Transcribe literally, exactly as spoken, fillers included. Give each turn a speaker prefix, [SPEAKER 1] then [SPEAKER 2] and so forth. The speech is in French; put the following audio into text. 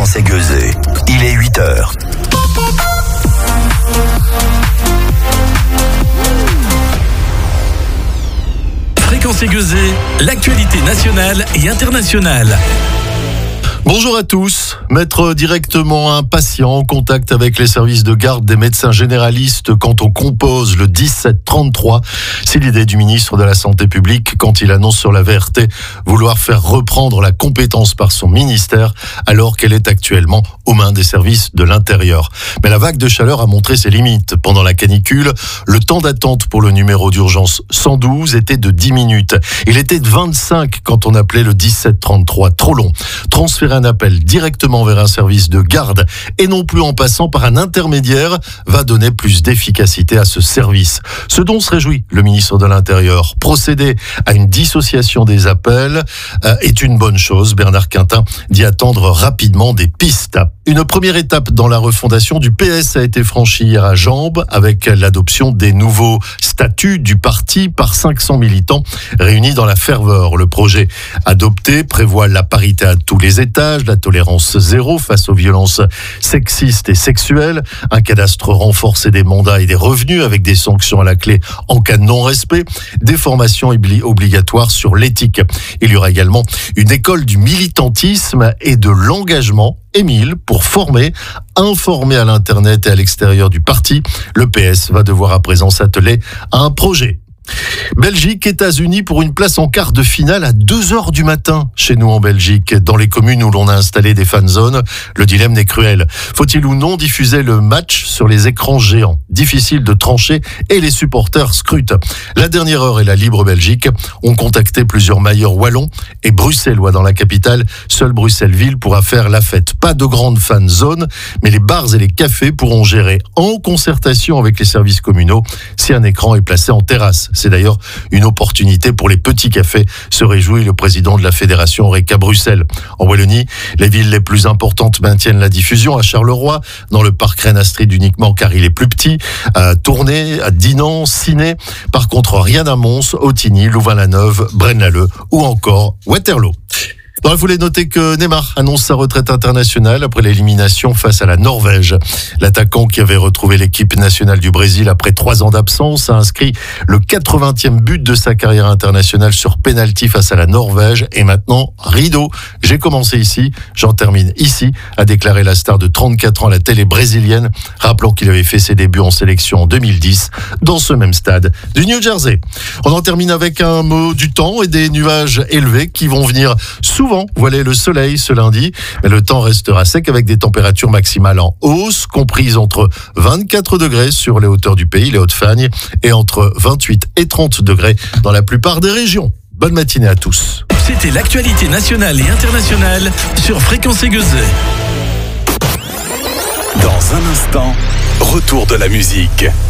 [SPEAKER 1] Fréquence Aiguezée. Il est huit heures.
[SPEAKER 2] Fréquence Aiguezée, l'actualité nationale et internationale.
[SPEAKER 3] Bonjour à tous. Mettre directement un patient en contact avec les services de garde des médecins généralistes quand on compose le dix-sept trente-trois, c'est l'idée du ministre de la Santé publique quand il annonce sur la V R T vouloir faire reprendre la compétence par son ministère alors qu'elle est actuellement aux mains des services de l'intérieur. Mais la vague de chaleur a montré ses limites. Pendant la canicule, le temps d'attente pour le numéro d'urgence cent douze était de dix minutes. Il était de vingt-cinq quand on appelait le dix-sept trente-trois. Trop long. Transférer un appel directement vers un service de garde et non plus en passant par un intermédiaire va donner plus d'efficacité à ce service. Ce dont se réjouit le ministre de l'Intérieur. Procéder à une dissociation des appels euh, est une bonne chose. Bernard Quintin dit attendre rapidement des pistes. Une première étape dans la refondation du P S a été franchie hier à Jambes avec l'adoption des nouveaux statuts du parti par cinq cents militants réunis dans la ferveur. Le projet adopté prévoit la parité à tous les étages, la tolérance zéro face aux violences sexistes et sexuelles, un cadastre renforcé des mandats et des revenus avec des sanctions à la clé en cas de non-respect, des formations obligatoires sur l'éthique. Il y aura également une école du militantisme et de l'engagement, Émile, pour former, informer à l'Internet et à l'extérieur du parti. Le P S va devoir à présent s'atteler à un projet. Belgique, États-Unis pour une place en quart de finale à deux heures du matin chez nous en Belgique. Dans les communes où l'on a installé des fan zones, le dilemme n'est cruel. Faut-il ou non diffuser le match sur les écrans géants? Difficile de trancher et les supporters scrutent. La dernière heure et la Libre Belgique ont contacté plusieurs mailleurs wallons et bruxellois dans la capitale. Seule Bruxelles-Ville pourra faire la fête. Pas de grande fan zone, mais les bars et les cafés pourront gérer en concertation avec les services communaux si un écran est placé en terrasse. C'est d'ailleurs une opportunité pour les petits cafés, se réjouit le président de la fédération Horeca Bruxelles. En Wallonie, les villes les plus importantes maintiennent la diffusion. À Charleroi, dans le parc Reine Astrid uniquement car il est plus petit, à Tournai, à Dinan, Ciney. Par contre, rien à Mons, Autigny, Louvain-la-Neuve, Braine-l'Alleud ou encore Waterloo. Dans la foulée, notez que Neymar annonce sa retraite internationale après l'élimination face à la Norvège. L'attaquant qui avait retrouvé l'équipe nationale du Brésil après trois ans d'absence a inscrit le quatre-vingtième but de sa carrière internationale sur penalty face à la Norvège. Et maintenant, rideau. J'ai commencé ici, j'en termine ici, a déclaré la star de trente-quatre ans à la télé brésilienne, rappelant qu'il avait fait ses débuts en sélection en deux mille dix dans ce même stade du New Jersey. On en termine avec un mot du temps et des nuages élevés qui vont venir souvent voiler le soleil ce lundi, mais le temps restera sec avec des températures maximales en hausse, comprises entre vingt-quatre degrés sur les hauteurs du pays, les Hautes-Fagnes, et entre vingt-huit et trente degrés dans la plupart des régions. Bonne matinée à tous.
[SPEAKER 2] C'était l'actualité nationale et internationale sur Fréquence Aiguezée.
[SPEAKER 1] Dans un instant, retour de la musique.